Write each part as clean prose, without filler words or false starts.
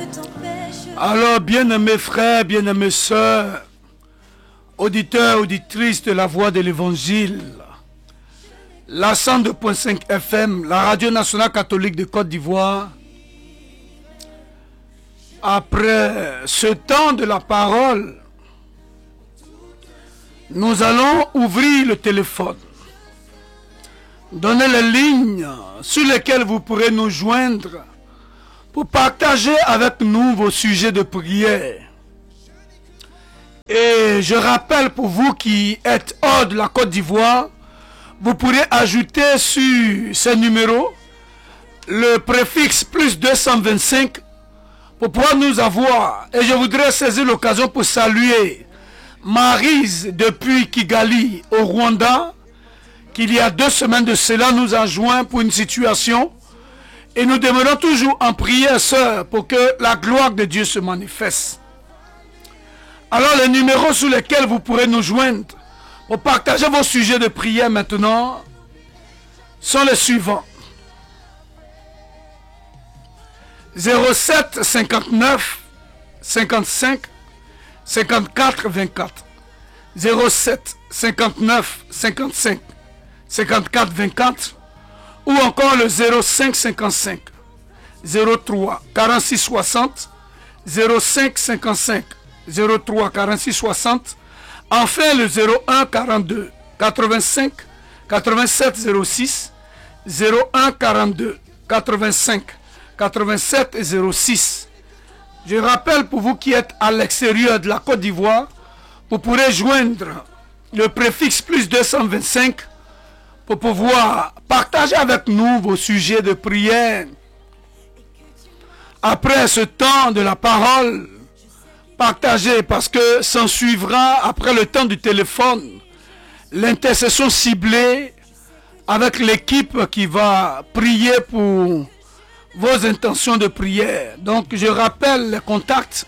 Alors, bien-aimés frères, bien-aimés sœurs, auditeurs, auditrices de la voix de l'évangile, la 102.5 FM, la radio nationale catholique de Côte d'Ivoire, après ce temps de la parole, nous allons ouvrir le téléphone, donner les lignes sur lesquelles vous pourrez nous joindre pour partager avec nous vos sujets de prière. Et je rappelle pour vous qui êtes hors de la Côte d'Ivoire, vous pourrez ajouter sur ces numéros le préfixe plus 225 pour pouvoir nous avoir. Et je voudrais saisir l'occasion pour saluer Maryse depuis Kigali au Rwanda, qui il y a 2 semaines de cela nous a joint pour une situation. Et nous demeurons toujours en prière, sœur, pour que la gloire de Dieu se manifeste. Alors les numéros sur lesquels vous pourrez nous joindre pour partager vos sujets de prière maintenant sont les suivants. 07 59 55 54 24. 07 59 55 54 24. Ou encore le 05 55 03 46 60. 05 55 03 46 60. Enfin le 01 42 85 87 06. 01 42 85 87 06. Je rappelle pour vous qui êtes à l'extérieur de la Côte d'Ivoire, vous pourrez joindre le préfixe plus 225 pour pouvoir partager avec nous vos sujets de prière. Après ce temps de la parole, partagez, parce que s'en suivra, après le temps du téléphone, l'intercession ciblée avec l'équipe qui va prier pour vos intentions de prière. Donc je rappelle les contacts: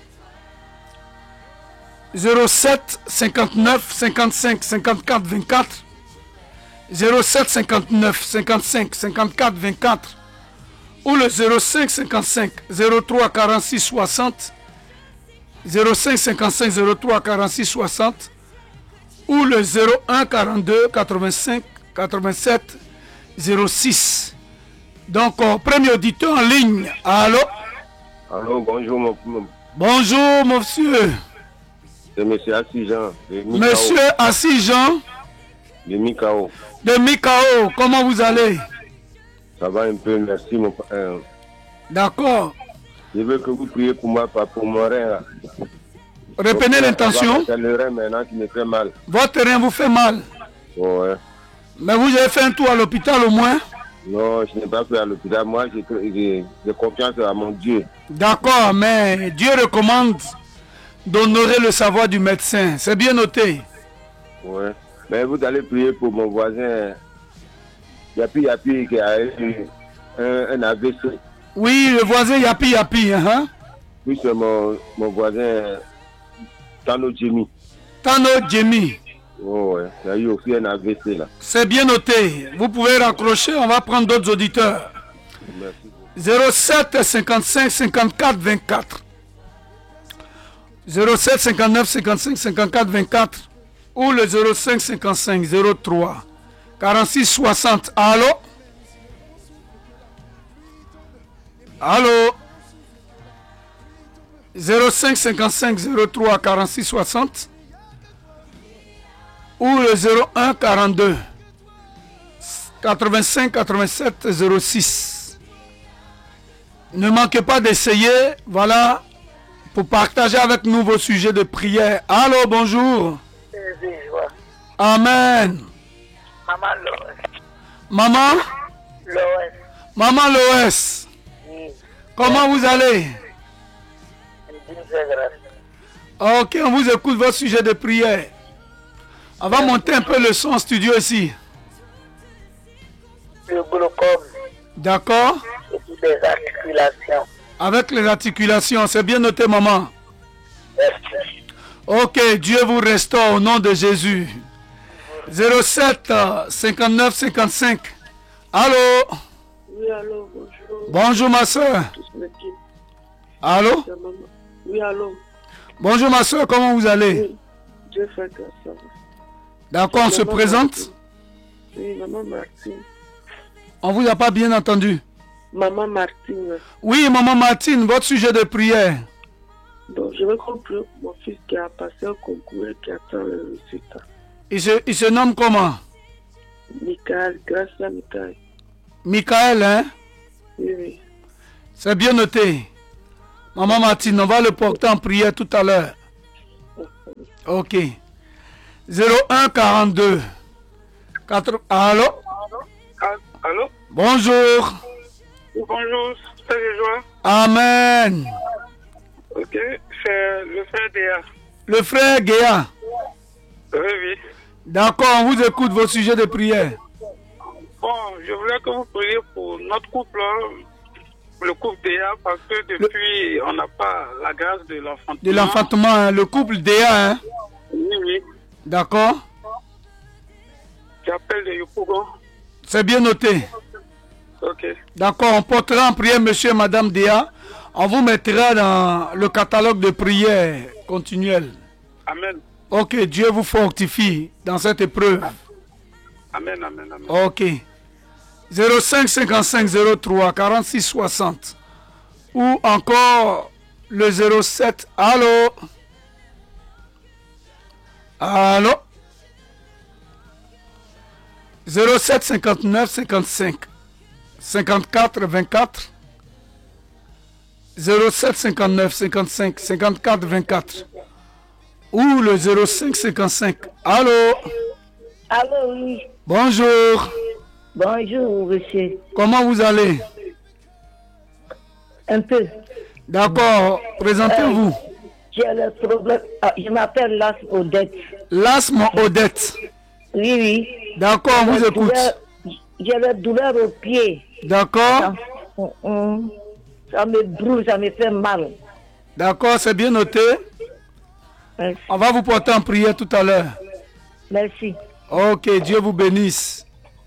07 59 55 54 24, 07 59 55 54 24, ou le 05 55 03 46 60, 05 55 03 46 60, ou le 01 42 85 87 06. Donc, premier auditeur en ligne. Allô? Allô, bonjour, Bonjour, monsieur. C'est monsieur Assis-Jean. Monsieur Assis-Jean. De Mikao. De Mikao. Comment vous allez? Ça va un peu, merci, mon père. D'accord. Je veux que vous priez pour moi, pour mon rein. Répétez l'intention. C'est le rein maintenant qui me fait mal. Votre rein vous fait mal? Ouais. Mais vous avez fait un tour à l'hôpital au moins? Non, je n'ai pas fait à l'hôpital. Moi, j'ai confiance à mon Dieu. D'accord, mais Dieu recommande d'honorer le savoir du médecin. C'est bien noté. Ouais. Mais vous allez prier pour mon voisin Yapi qui a eu un AVC. Oui, le voisin Yapi. Hein? Oui, c'est mon voisin Tano Jimmy. Tano Jimmy. Oh ouais, il y a eu aussi un AVC là. C'est bien noté. Vous pouvez raccrocher, on va prendre d'autres auditeurs. Merci. 07 55 54 24. 07 59 55 54 24. Ou le 05 55 03 46 60. Allô? Allô? 05 55 03 46 60. Ou le 01 42 85 87 06. Ne manquez pas d'essayer, voilà, pour partager avec nous vos sujets de prière. Allô, bonjour. Amen. Maman Loès. Maman? Loès. Maman Loès. Oui. Comment vous allez? Dieu grâce. Ok, on vous écoute vos sujets de prière. On va monter un peu le son en studio ici. Le glaucome. D'accord? Et puis des articulations. Avec les articulations, c'est bien noté, maman. Merci. Ok, Dieu vous restaure au nom de Jésus. 07 59 55. Allô? Oui, allô, bonjour. Bonjour ma soeur. Allô? Oui, allô? Bonjour ma soeur, comment vous allez? Oui, Dieu fait grâce à vous. D'accord, on se présente? Oui, maman Martine. On vous a pas bien entendu? Maman Martine. Oui, maman Martine, votre sujet de prière. Donc, je vais conclure mon fils qui a passé un concours et qui attend le résultat. Il se nomme comment? Michael, grâce à Michael. Michael, hein? Oui, oui. C'est bien noté. Maman Martine, on va le porter en prière tout à l'heure. Ok. 01 42. 4... Allô? Allô? Bonjour. Bonjour, c'est Joie. Amen. Ok, c'est le frère Déa. Le frère Guéa. Oui, oui. D'accord, on vous écoute vos sujets de prière. Bon, je voulais que vous priez pour notre couple, le couple Déa, parce que depuis, on n'a pas la grâce de l'enfantement. De l'enfantement, hein, le couple Déa, hein? Oui, oui. D'accord. J'appelle de Yopougon. C'est bien noté. Ok. D'accord, on portera en prière monsieur et madame Déa. On vous mettra dans le catalogue de prières continuelles. Amen. Ok, Dieu vous fortifie dans cette épreuve. Amen, amen, amen. Ok. 05 55 03 46 60. Ou encore le 07. Allô? Allô? 07 59 55 54 24. 07 59 55 54 24. Ou le 05 55. Allô? Allô, oui. Bonjour. Bonjour, monsieur. Comment vous allez? Un peu. D'accord, présentez-vous. J'ai le problème. Je m'appelle Las Odette. L'asthme Odette. Oui, oui. D'accord, on vous écoute. J'ai la douleur au pied. D'accord. Ça me brûle, ça me fait mal. D'accord, c'est bien noté. Merci. On va vous porter en prière tout à l'heure. Merci. Ok, Dieu vous bénisse.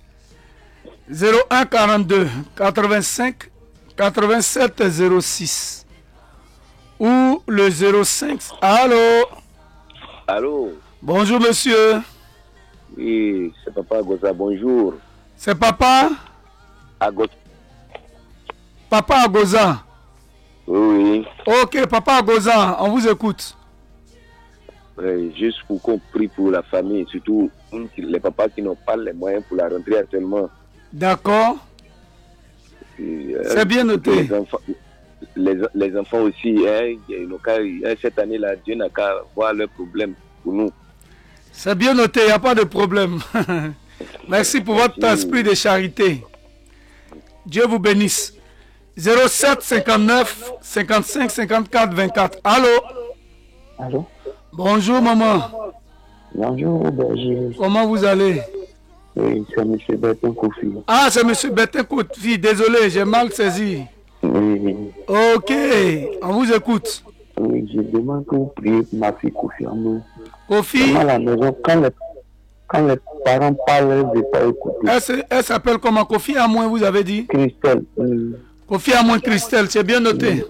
01 42 85 87 06. Ou le 05. Allô? Allô? Bonjour monsieur. Oui, c'est Papa Agosa, bonjour. C'est papa? Agosa. Papa Agosa. Oui, Ok, papa Agosa, on vous écoute. oui. Juste pour qu'on prie pour la famille, surtout les papas qui n'ont pas les moyens pour la rentrée actuellement. D'accord. C'est bien noté. Les enfants aussi, hein, cette année-là, Dieu n'a qu'à voir leurs problèmes pour nous. C'est bien noté, il n'y a pas de problème. Merci pour votre esprit de charité. Dieu vous bénisse. 07 59 55 54 24. Allô? Allô? Bonjour maman. Bonjour, berger. Comment vous allez? Oui, c'est M. Bertin Kofi. Ah, c'est M. Bertin Kofi. Désolé, j'ai mal saisi. Oui, Ok, on vous écoute. oui, je demande que vous priez pour ma fille Kofi Amou. Kofi, À la maison, quand les parents parlent, je ne vais pas écouter. elle s'appelle comment? Kofi Amouin, vous avez dit? Christelle, Kofi Amouin Christelle, c'est bien noté.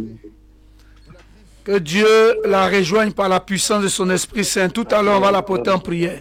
Que Dieu la rejoigne par la puissance de son Esprit Saint. Tout à l'heure, on va la porter en prière.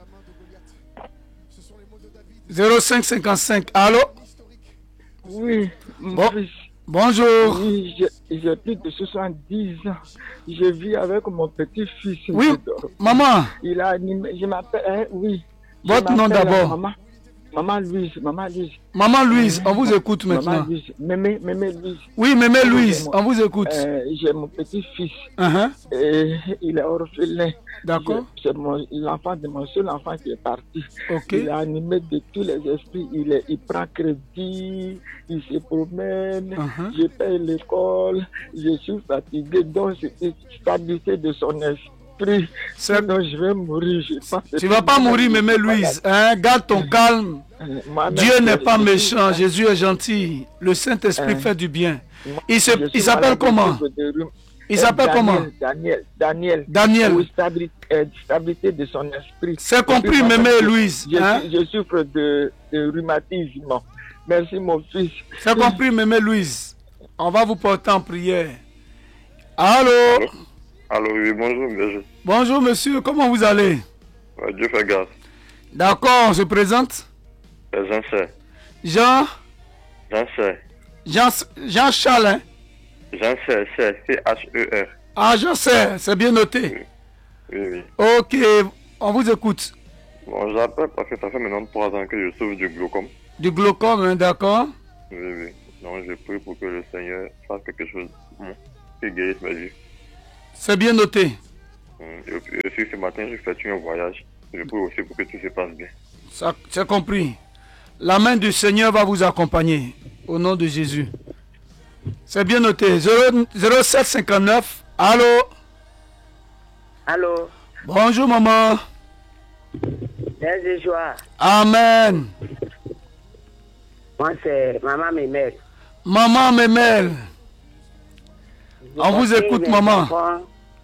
05 55. Allô? Oui, Bon. Bonjour. oui, j'ai plus de 70 ans. Je vis avec mon petit-fils. Oui, maman, Il a animé, je m'appelle, oui. Je votre nom m'appelle, d'abord. Maman Louise, Maman Louise. Maman Louise, on vous écoute Maman maintenant. Louise, Mémé Louise. Oui, Mémé Louise, on vous écoute. J'ai mon petit-fils. Uh-huh. Et il est orphelin. D'accord. C'est l'enfant de mon seul enfant qui est parti. Ok. Il est animé de tous les esprits. Il prend crédit, il se promène, Uh-huh. je paye l'école, je suis fatigué. Donc, c'est stabilité de son esprit. Sinon, je vais mourir. Tu ne vas pas mourir, Mémé Louise. Hein? Garde ton calme. Dieu n'est pas méchant. Jésus est gentil. Le Saint-Esprit fait du bien. Il s'appelle comment? Il s'appelle comment? Daniel. Oui, stabilité de son esprit. C'est compris, Mémé Louise. Hein? Je souffre de rhumatisme. Merci, mon fils. C'est compris, Mémé Louise. On va vous porter en prière. Allô? Allô, oui, bonjour, monsieur. Bonjour, monsieur. Comment vous allez? Dieu fait grâce. D'accord, on se présente. Jean sais. Jean? Jean sais. Jean Charles, hein? Jean sais, c'est C-H-E-R. Ah, je sais, c'est bien noté. Oui. Ok, on vous écoute. Bon, j'appelle parce que ça fait maintenant 3 ans que je souffre du glaucome. Du glaucome, hein, d'accord? Oui. Donc, je prie pour que le Seigneur fasse quelque chose qui guérisse ma vie. C'est bien noté. Et puis, aussi, ce matin, j'ai fait un voyage. Je prie aussi pour que tout se passe bien. Ça, c'est compris. La main du Seigneur va vous accompagner. Au nom de Jésus. C'est bien noté. 0759. Allô? Allô? Bonjour, maman. Bien de joie. Amen. Moi, c'est Maman Mémel. Maman Mémel. On vous écoute, maman. Enfants.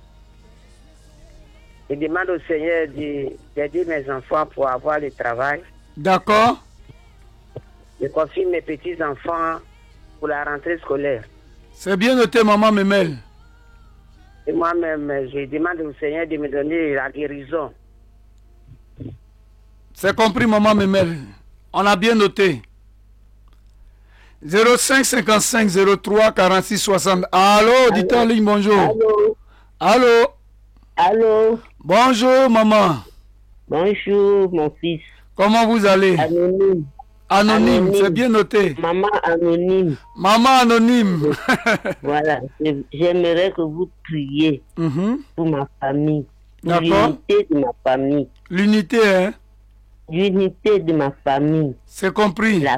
Je demande au Seigneur d'aider mes enfants pour avoir le travail. D'accord. Je confie mes petits-enfants pour la rentrée scolaire. C'est bien noté, maman Mémel. Et moi-même, je demande au Seigneur de me donner la guérison. C'est compris, maman Mémel. On a bien noté. 05 55 03 46 60. Allô, dites en ligne, bonjour. Allô. Bonjour, maman. Bonjour, mon fils. Comment vous allez? Anonyme, c'est bien noté. Maman anonyme. Maman anonyme. Voilà, j'aimerais que vous priez pour ma famille. Pour l'unité de ma famille. L'unité, hein? L'unité de ma famille. C'est compris. La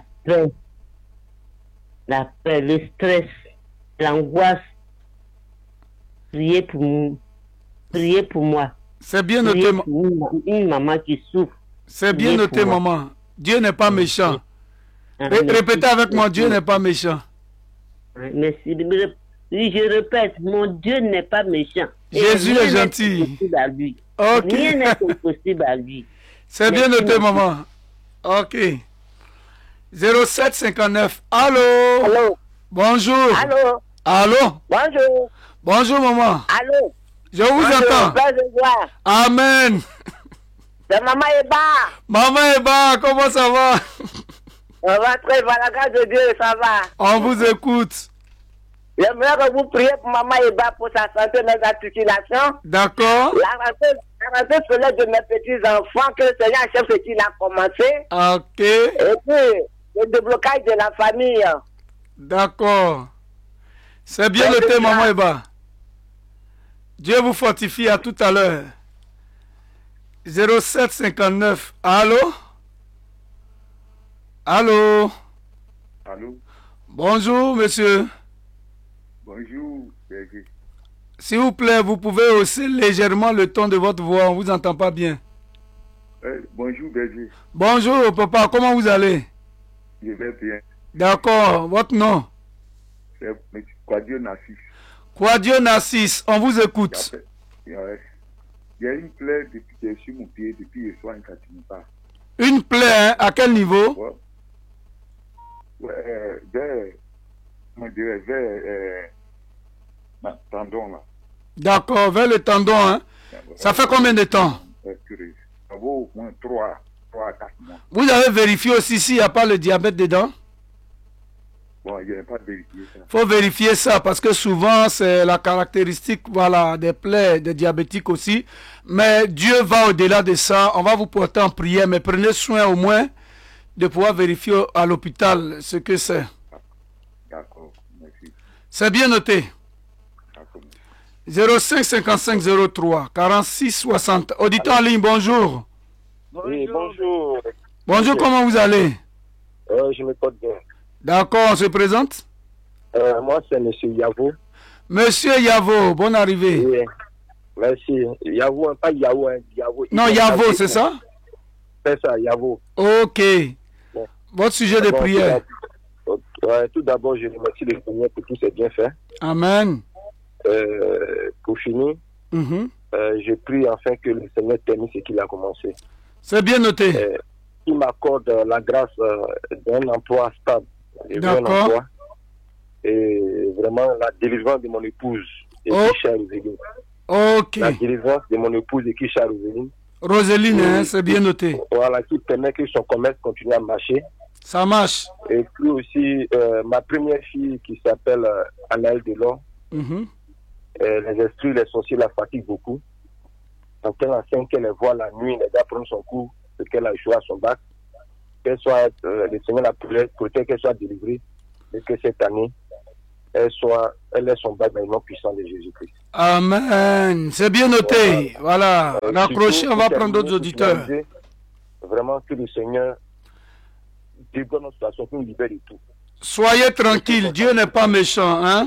paix, le stress, l'angoisse. Priez pour moi. C'est bien noté. Une maman qui souffre. C'est bien noté, maman. Dieu n'est pas méchant. Répétez avec moi, Dieu n'est pas méchant. Merci. Je répète, mon Dieu n'est pas méchant. Jésus est gentil. Rien n'est impossible à lui. C'est bien noté, maman. Ok. 07 59. Allô? Bonjour. Allô? Bonjour, maman. Allô? Je vous entends. Amen. C'est Maman Eba. Maman Eba, comment ça va? On va très bien, la grâce de Dieu, ça va. On vous écoute. J'aimerais que vous priez pour Maman Eba pour sa santé, mes articulations. D'accord. La rentrée scolaire de mes petits-enfants, que le Seigneur chef ce qu'il a commencé. Ok. Et puis, le déblocage de la famille. D'accord. C'est bien noté, Maman Eba. Dieu vous fortifie. À tout à l'heure. 07 59. Allô? Allô? Bonjour, monsieur. Bonjour, berger. S'il vous plaît, vous pouvez hausser légèrement le ton de votre voix. On ne vous entend pas bien. Bonjour, berger. Bonjour, papa. Comment vous allez? Je vais bien. D'accord. Votre nom? C'est Quadio Narcisse. Quadio Narcisse. On vous écoute. Il y a une plaie sur mon pied depuis le soir, quand tu me parles. Une plaie, hein? À quel niveau? Vers ma tendon là. D'accord, vers le tendon, hein? Ça fait combien de temps? Ça vaut au moins 3 à 4 mois. Vous avez vérifié aussi s'il n'y a pas le diabète dedans? Bon, il n'y a pas vérifié ça. Il faut vérifier ça parce que souvent c'est la caractéristique, voilà, des plaies, des diabétiques aussi. Mais Dieu va au-delà de ça. On va vous porter en prière, mais prenez soin au moins de pouvoir vérifier à l'hôpital ce que c'est. D'accord, merci. C'est bien noté. 05 55 03 46 60. Auditeur en ligne, bonjour. Oui, bonjour. Bonjour, comment vous allez? Je me porte bien. D'accord, on se présente? Moi, c'est M. Yavo. Monsieur Yavo, bonne arrivée. Oui, merci. Yavo, pas Yavo, hein, Yavo. Non, Yavo, c'est ça? C'est ça, Yavo. Ok. Bon. Votre sujet de prière? Tout d'abord, je remercie le Seigneur pour tout ce bien fait. Amen. Pour finir, je prie enfin que le Seigneur termine ce qu'il a commencé. C'est bien noté. Il m'accorde la grâce d'un emploi stable. Et vraiment la délivrance de mon épouse. Ekisha Roseline. Ok. La délivrance de mon épouse Ekisha Roseline. Roseline, hein, c'est bien noté. Voilà, qui permet que son commerce continue à marcher. Ça marche. Et puis aussi, ma première fille qui s'appelle Anaël Delors. Les esprits, les sorciers la fatiguent beaucoup. Donc elle enseigne qu'elle les voit la nuit, elle doit prendre son cours, parce qu'elle a échoué à son bac. Qu'elle soit, le Seigneur la protège, qu'elle soit délivrée, et que cette année, elle ait son bac dans le nom puissant de Jésus-Christ. Amen. C'est bien noté. Voilà. Raccrochez, on va prendre d'autres auditeurs. Vraiment que le Seigneur débloque notre situation, qu'il nous libère de tout. Soyez tranquille, Dieu n'est pas méchant, hein?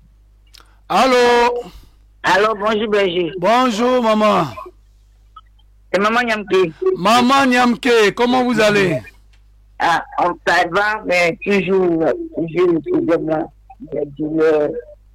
Allô? Allô, bonjour Berger. Bonjour maman. C'est Maman Nyamke. Maman Nyamke, comment vous allez? Ah, on va, mais toujours le problème là. Il y a douleur.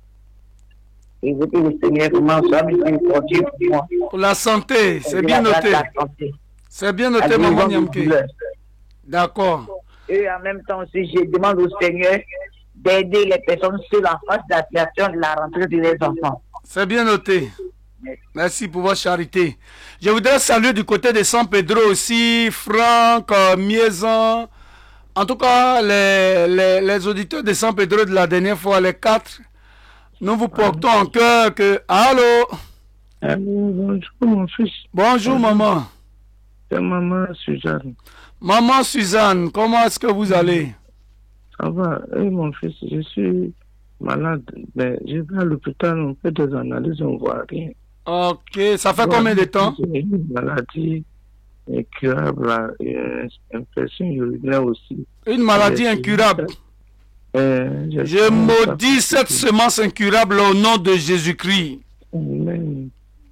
Et que le Seigneur vraiment soit miséricordieux pour moi. Pour la santé, c'est bien noté. C'est bien noté, Maman Nyamke. D'accord. Et en même temps aussi, je demande au Seigneur d'aider les personnes seules en face de la situation de la rentrée de leurs enfants. C'est bien noté. Merci pour votre charité. Je voudrais saluer du côté de San Pedro aussi, Franck, Miezan. En tout cas, les auditeurs de San Pedro de la dernière fois, les 4, nous vous portons en cœur que... Allô? Bonjour mon fils. Bonjour maman. C'est maman Suzanne. Maman Suzanne, comment est-ce que vous allez? Ça va. Mon fils, je suis malade. Mais je vais à l'hôpital, on fait des analyses, on ne voit rien. Ok, ça fait combien de temps? J'ai une maladie incurable, une infection urinaire aussi. Une maladie incurable? Je maudis cette semence incurable au nom de Jésus-Christ. Amen.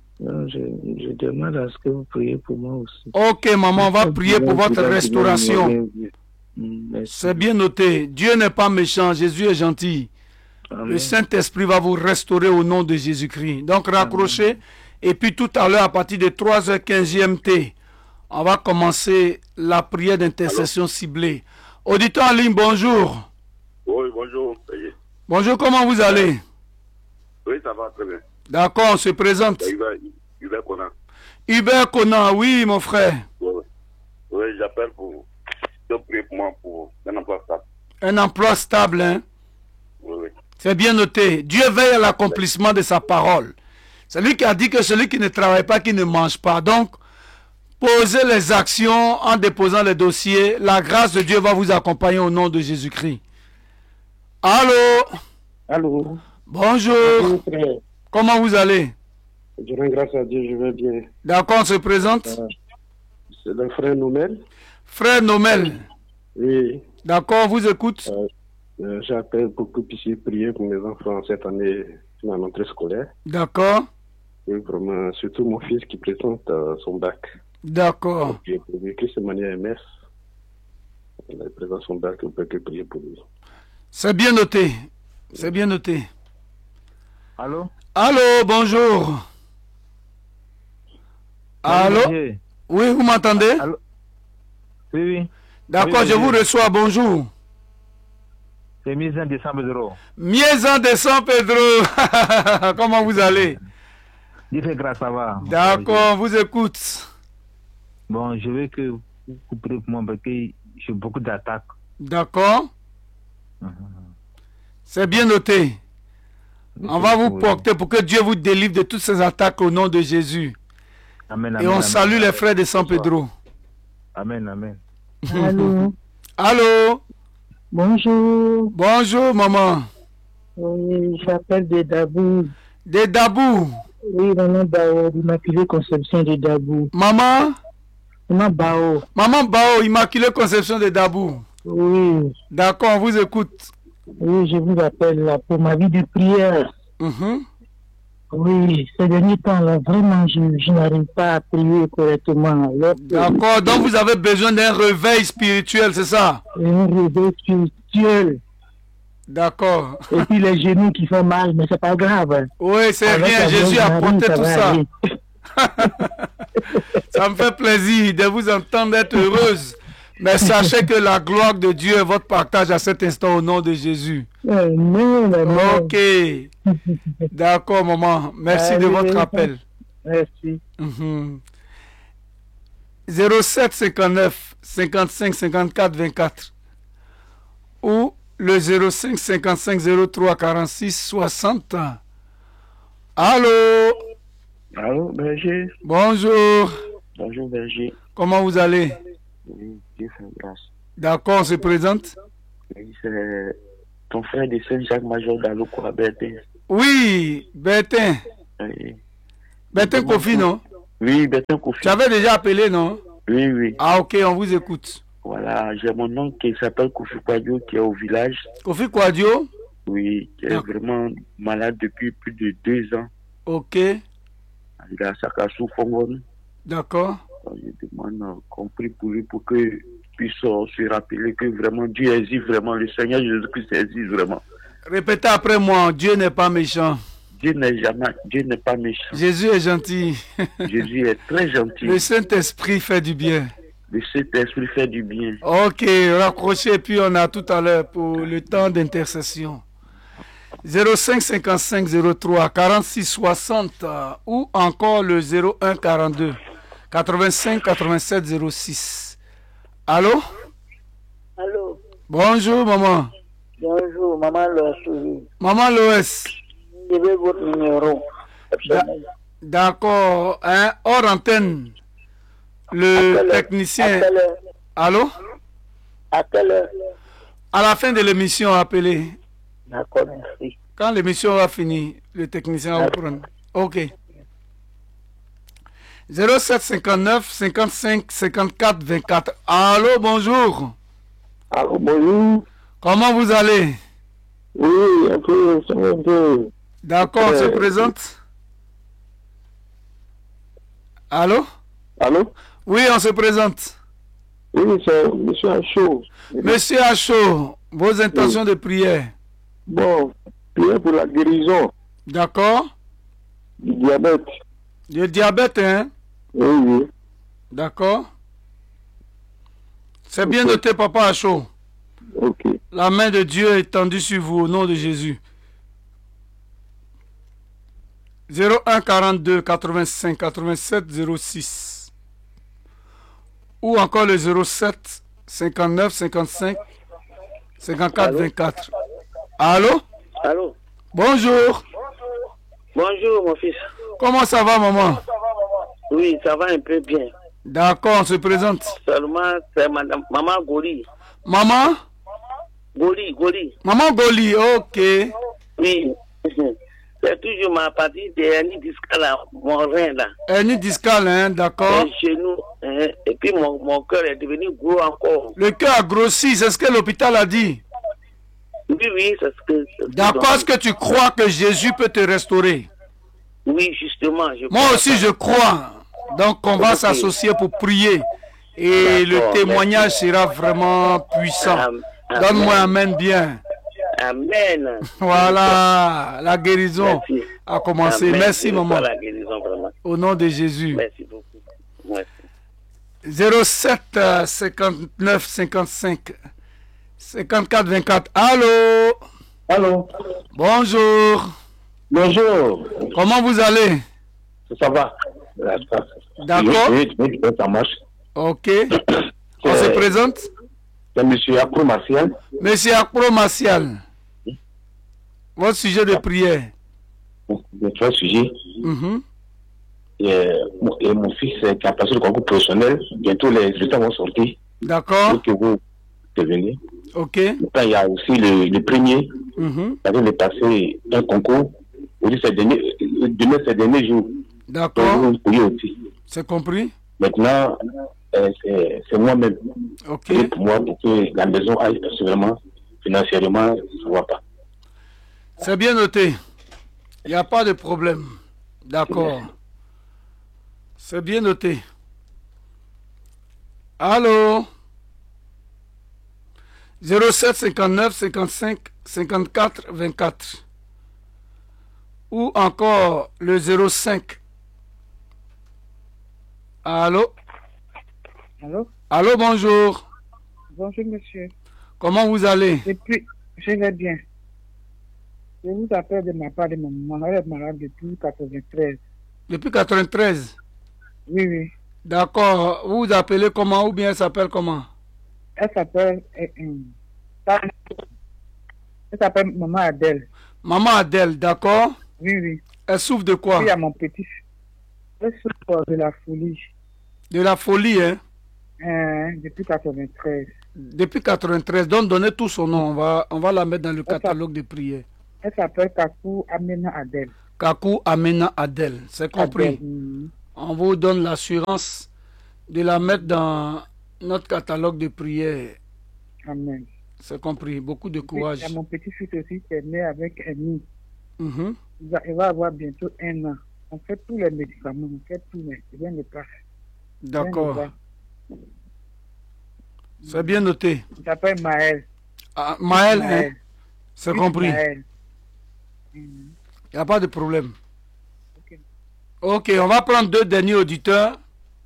Je demande à ce que vous priez pour moi aussi. Ok, maman, on va prier pour votre restauration. C'est bien noté. Dieu n'est pas méchant, Jésus est gentil. Amen. Le Saint-Esprit va vous restaurer au nom de Jésus-Christ. Donc, raccrochez. Amen. Et puis, tout à l'heure, à partir de 3h15 GMT, on va commencer la prière d'intercession ciblée. Auditeur en ligne, bonjour. Oui, bonjour. Bonjour, comment vous allez? Oui, ça va très bien. D'accord, on se présente. Hubert Conan. Hubert Conan, oui, mon frère. Oui, j'appelle pour prier pour moi pour un emploi stable. Un emploi stable, hein? Oui. C'est bien noté. Dieu veille à l'accomplissement de sa parole. C'est lui qui a dit que celui qui ne travaille pas, qui ne mange pas. Donc, posez les actions en déposant les dossiers. La grâce de Dieu va vous accompagner au nom de Jésus-Christ. Allô? Allô? Bonjour. Bonjour, frère. Comment vous allez? Je rends grâce à Dieu, je vais bien. D'accord, on se présente. C'est le frère Nomel. Frère Nomel. Oui. D'accord, on vous écoute. J'appelle pour que vous puissiez prier pour mes enfants cette année dans la rentrée scolaire. D'accord. Oui, vraiment, surtout mon fils qui présente son bac. D'accord. Pour lui, que c'est manière MS. Il présente son bac, on peut que prier pour lui. C'est bien noté. C'est bien noté. Allô? Allô, bonjour. Allô? Oui, vous m'entendez? Oui. D'accord, je vous reçois, bonjour. C'est Miezan de San Pedro. Miezan de San Pedro. Comment vous allez? Dieu fait grâce, ça va. D'accord, on vous écoute. Bon, je veux que vous priez pour moi parce que j'ai beaucoup d'attaques. D'accord. C'est bien noté. On va vous porter pour que Dieu vous délivre de toutes ces attaques au nom de Jésus. Amen, et on salue les frères de San Pedro. Amen. Allô? Allô? Bonjour. Bonjour, maman. Oui, j'appelle de Dabou. De Dabou? Oui, maman Bao, Immaculée Conception de Dabou. Maman? Maman Bao. Maman Bao, Immaculée Conception de Dabou. Oui. D'accord, on vous écoute. Oui, je vous appelle là pour ma vie de prière. Oui, ces derniers temps là, vraiment, je n'arrive pas à prier correctement. D'accord, donc vous avez besoin d'un réveil spirituel, c'est ça? Un réveil spirituel. D'accord. Et puis les genoux qui font mal, mais c'est pas grave. Oui, c'est rien, Jésus a porté tout ça. Ça me fait plaisir de vous entendre être heureuse. Mais sachez que la gloire de Dieu est votre partage à cet instant au nom de Jésus. Amen, amen. Ok. D'accord, maman. Merci de votre appel. Merci. 07 59 55 54 24 ou le 05 55 03 46 60. Allô? Allô, berger. Bonjour. Bonjour, berger. Comment vous allez? Oui, Dieu fait grâce. D'accord, on se présente? Oui, c'est ton frère de Saint-Jacques-Major d'Aloko à Bertin. Oui, Bertin. Oui. Bertin Kofi, non? Oui, Bertin Kofi. Tu avais déjà appelé, non? Oui, oui. Ah, ok, on vous écoute. Voilà, j'ai mon oncle qui s'appelle Kofi Kwadjo qui est au village. Kofi Kwadjo? Oui, qui est vraiment malade depuis plus de 2 ans. Ok. Il a Sakassou Fongon. D'accord. Je demande qu'on prie pour lui pour qu'il puisse se rappeler que vraiment Dieu existe vraiment, le Seigneur Jésus-Christ existe vraiment. Répétez après moi, Dieu n'est pas méchant. Dieu n'est pas méchant. Jésus est gentil. Jésus est très gentil. Le Saint-Esprit fait du bien. Le Saint-Esprit fait du bien. Ok, raccrochez, puis on a tout à l'heure pour le temps d'intercession. 05 55 03 46 60 ou encore le 01 42 85 87 06. Allô? Allô? Bonjour, maman. Bonjour, maman Loès. Maman Loès. Je veux votre numéro. D'accord. Hein, hors antenne. Le technicien. Allô? À quelle heure? À la fin de l'émission, appelez. D'accord, merci. Quand l'émission va finir, le technicien va vous prendre. Ok. 07 59 55 54 24. Allô, bonjour. Allô, bonjour. Comment vous allez? Oui, un peu. D'accord, on se présente. Allô? Allô? Oui, on se présente. Oui, c'est M. Achot. Monsieur Achot, vos intentions de prière? Bon, prière pour la guérison. D'accord. Du diabète. Du diabète, hein? Oui. D'accord. C'est bien noté, papa Achot. Ok. La main de Dieu est tendue sur vous au nom de Jésus. 01 42 85 87 06 ou encore le 07 59 55 54 24. Allô? Allô? Bonjour. Bonjour, mon fils. Comment ça va, maman? Oui, ça va un peu bien. D'accord, on se présente. Seulement, c'est maman Goli. Maman? Goli. Maman Goli, ok. Oui. C'est toujours ma partie de hernie discale à mon rein, là. Hernie discale, hein, d'accord. Chez nous, hein, et puis mon cœur est devenu gros encore. Le cœur a grossi, c'est ce que l'hôpital a dit. Oui, c'est ce que... D'accord, est-ce que tu crois que Jésus peut te restaurer? Oui, justement. Moi aussi, je crois. Donc, on va s'associer pour prier. Et le témoignage sera vraiment puissant. Donne-moi amen bien. Amen. Voilà, la guérison a commencé. Amen. Merci, maman. La guérison, vraiment. Au nom de Jésus. Merci beaucoup. Merci. 07 59 55 54 24. Allô? Allô? Bonjour. Bonjour. Comment vous allez? Ça va. D'accord. Oui, ça marche. Ok. On se présente? C'est M. Akro Martial. Monsieur Akro Martial. Votre sujet de prière? Votre sujet. Et mon fils qui a passé le concours professionnel, bientôt les résultats vont sortir. D'accord. Pour que vous deveniez. Ok. Maintenant, il y a aussi le premier, c'est-à-dire de passer un concours, demain ces derniers jours. D'accord. C'est compris. Maintenant, c'est moi-même. Ok. Et pour moi, pour que la maison aille vraiment, financièrement, ça ne va pas. C'est bien noté. Il n'y a pas de problème. D'accord. C'est bien noté. Allô? 07 59 55 54 24 ou encore le 05. Allô? Allô? Allô, bonjour. Bonjour, monsieur. Comment vous allez? Je vais bien. Je vous appelle de ma part de ma maman. Elle est malade depuis 93. Depuis 93? Oui, oui. D'accord. Vous vous appelez comment ou bien elle s'appelle comment? Elle s'appelle Maman Adèle. Maman Adèle, d'accord? Oui, oui. Elle souffre de quoi? Oui, à mon petit. Elle souffre de la folie. De la folie, hein? Depuis 93. Depuis 93. Donc, donnez tout son nom. On va la mettre dans le catalogue de prières. Elle s'appelle Kakou Amena Adèle. Kakou Amena Adèle. C'est compris. Adèle. On vous donne l'assurance de la mettre dans notre catalogue de prières. Amen. C'est compris. Beaucoup de courage. Il y a mon petit-fils aussi qui est né avec Amy. Il va avoir bientôt 1 an. On fait tous les médicaments. On fait tout, mais rien ne passe. D'accord. C'est bien noté. Il s'appelle Maël. Ah, Maël, hein? C'est compris. Maël. Il n'y a pas de problème. Ok, on va prendre 2 derniers auditeurs.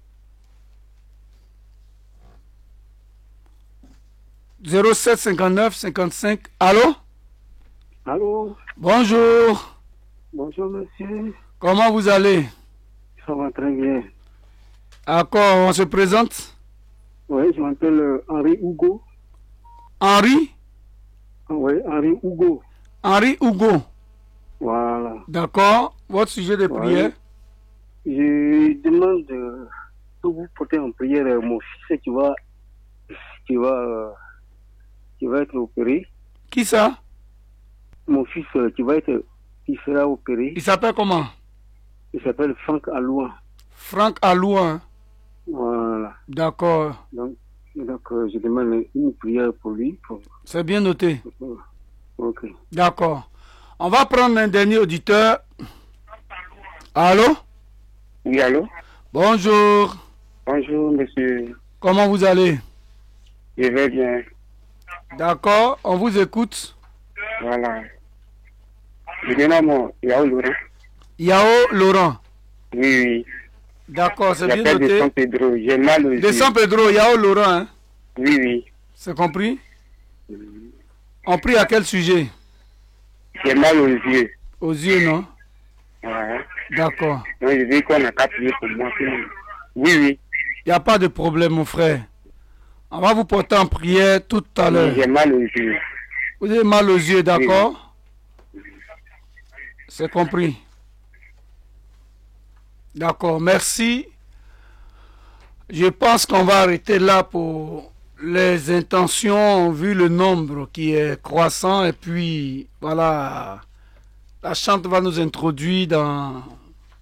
« 07 59 55. » Allô? Allô? Bonjour. Bonjour, monsieur. Comment vous allez? Ça va très bien. D'accord, on se présente? Oui, je m'appelle Henri Hugo. Henri? Oui, Henri Hugo. Henri Hugo. Voilà. D'accord. Votre sujet de prière? Je demande que vous portez en prière mon fils qui va être opéré. Qui ça? Mon fils qui sera opéré. Il s'appelle comment? Il s'appelle Franck Alouin. Franck Alouin. Voilà. D'accord. Donc je demande une prière pour lui. C'est bien noté. Ok. D'accord. On va prendre un dernier auditeur. Allô? Oui, allô? Bonjour. Bonjour, monsieur. Comment vous allez? Je vais bien. D'accord, on vous écoute. Voilà. Je dénomme Yao Laurent. Yao Laurent. Oui, oui. D'accord, c'est bien noté. De San Pedro, j'ai mal aux yeux. De San Pedro, Yao Laurent, hein? Oui, oui. C'est compris? On prie à quel sujet? J'ai mal aux yeux. Aux yeux, non? Ouais. D'accord. Donc je dis qu'on n'a qu'à prier pour moi. Oui, oui. Il n'y a pas de problème, mon frère. On va vous porter en prière tout à l'heure. J'ai mal aux yeux. Vous avez mal aux yeux, d'accord? Oui. C'est compris. D'accord, merci. Je pense qu'on va arrêter là pour les intentions, vu le nombre qui est croissant. Et puis, voilà, la chante va nous introduire dans